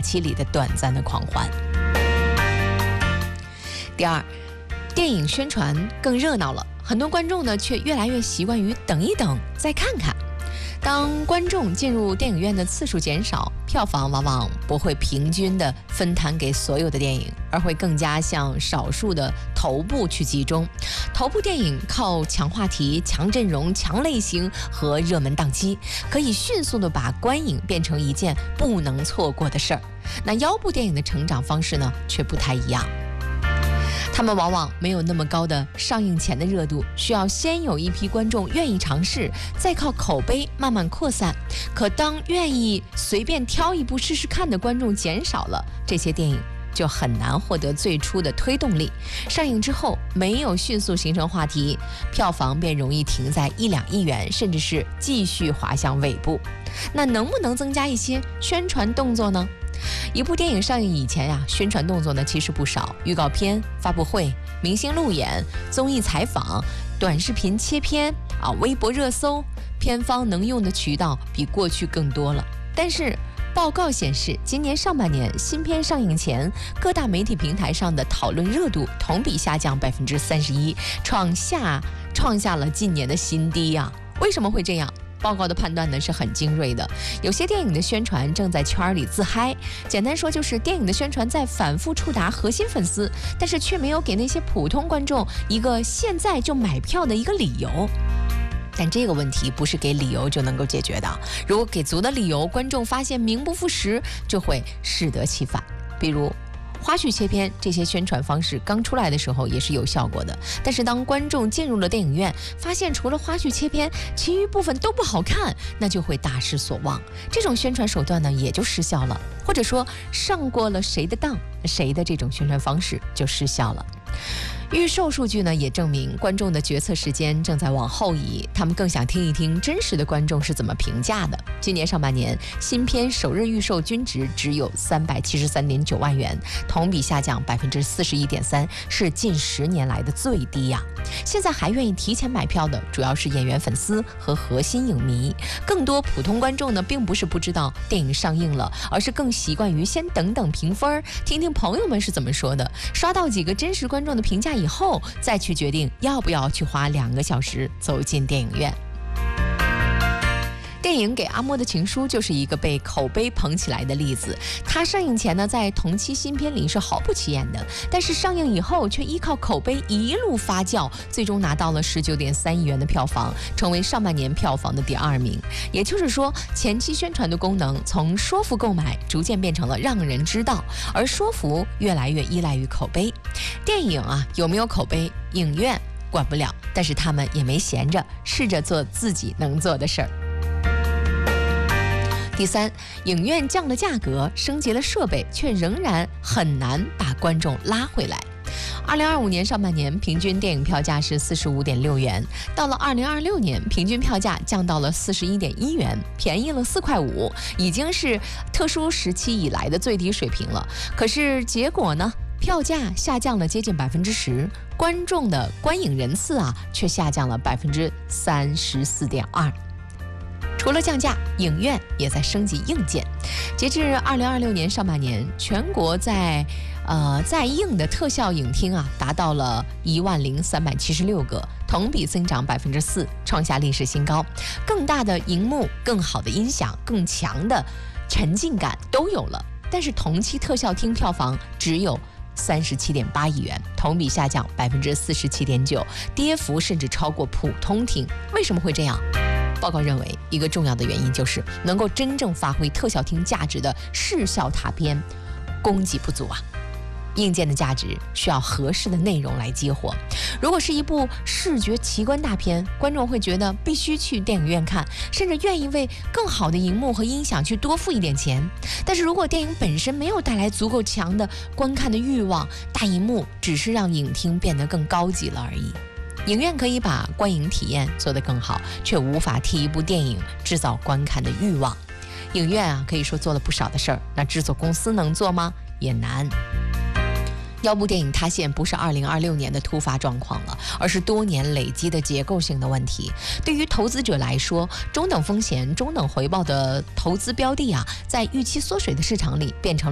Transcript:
期里的短暂的狂欢。第二，电影宣传更热闹了，很多观众呢却越来越习惯于等一等再看看。当观众进入电影院的次数减少，票房往往不会平均的分摊给所有的电影，而会更加向少数的头部去集中。头部电影靠强话题、强阵容、强类型和热门档期，可以迅速的把观影变成一件不能错过的事儿。那腰部电影的成长方式呢，却不太一样。他们往往没有那么高的上映前的热度，需要先有一批观众愿意尝试，再靠口碑慢慢扩散。可当愿意随便挑一部试试看的观众减少了，这些电影就很难获得最初的推动力。上映之后没有迅速形成话题，票房便容易停在1-2亿元，甚至是继续滑向尾部。那能不能增加一些宣传动作呢？一部电影上映以前呀，宣传动作呢其实不少，预告片、发布会、明星路演、综艺采访、短视频切片微博热搜，片方能用的渠道比过去更多了。但是报告显示，今年上半年新片上映前，各大媒体平台上的讨论热度同比下降31%，创下了近年的新低啊！为什么会这样？报告的判断呢是很精锐的，有些电影的宣传正在圈里自嗨，简单说就是电影的宣传在反复触达核心粉丝，但是却没有给那些普通观众一个现在就买票的一个理由。但这个问题不是给理由就能够解决的，如果给足的理由，观众发现名不副实，就会适得其反。比如花絮切片这些宣传方式刚出来的时候也是有效果的，但是当观众进入了电影院，发现除了花絮切片，其余部分都不好看，那就会大失所望。这种宣传手段呢也就失效了，或者说上过了谁的当，谁的这种宣传方式就失效了。预售数据呢也证明观众的决策时间正在往后移，他们更想听一听真实的观众是怎么评价的。今年上半年新片首日预售均值只有373.9万元，同比下降41.3%，是近10年来的最低呀。现在还愿意提前买票的主要是演员粉丝和核心影迷，更多普通观众呢并不是不知道电影上映了，而是更习惯于先等等评分，听听朋友们是怎么说的，刷到几个真实观众的评价以后，再去决定要不要去花2个小时走进电影院。电影《给阿莫的情书》就是一个被口碑捧起来的例子。它上映前呢，在同期新片里是毫不起眼的，但是上映以后却依靠口碑一路发酵，最终拿到了19.3亿元的票房，成为上半年票房的第2名。也就是说，前期宣传的功能从说服购买逐渐变成了让人知道，而说服越来越依赖于口碑。电影有没有口碑，影院管不了，但是他们也没闲着，试着做自己能做的事儿。第三，影院降了价格，升级了设备，却仍然很难把观众拉回来。2025年上半年平均电影票价是45.6元，到了2026年平均票价降到了41.1元，便宜了4块5，已经是特殊时期以来的最低水平了。可是结果呢？票价下降了接近10%，观众的观影人次却下降了34.2%。除了降价，影院也在升级硬件。截至2026年上半年，全国在映的特效影厅达到了10376个，同比增长4%，创下历史新高。更大的荧幕、更好的音响、更强的沉浸感都有了，但是同期特效厅票房只有37.8亿元，同比下降47.9%，跌幅甚至超过普通厅。为什么会这样？报告认为，一个重要的原因就是能够真正发挥特效厅价值的视效塔边供给不足硬件的价值需要合适的内容来激活。如果是一部视觉奇观大片，观众会觉得必须去电影院看，甚至愿意为更好的荧幕和音响去多付一点钱。但是如果电影本身没有带来足够强的观看的欲望，大荧幕只是让影厅变得更高级了而已。影院可以把观影体验做得更好，却无法替一部电影制造观看的欲望。影院可以说做了不少的事儿，那制作公司能做吗？也难。腰部电影塌陷不是2026年的突发状况了，而是多年累积的结构性的问题。对于投资者来说，中等风险、中等回报的投资标的在预期缩水的市场里变成